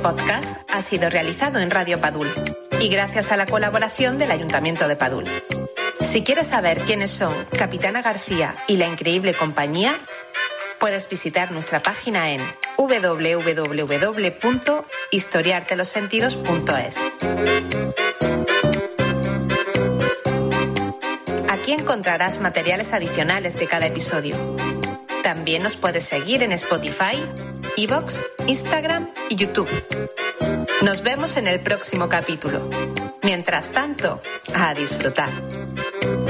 podcast ha sido realizado en Radio Padul y gracias a la colaboración del Ayuntamiento de Padul. Si quieres saber quiénes son Capitana García y La Increíble Compañía, puedes visitar nuestra página en www.historiartelosentidos.es. Aquí encontrarás materiales adicionales de cada episodio. También nos puedes seguir en Spotify, iVoox, Instagram y YouTube. Nos vemos en el próximo capítulo. Mientras tanto, a disfrutar.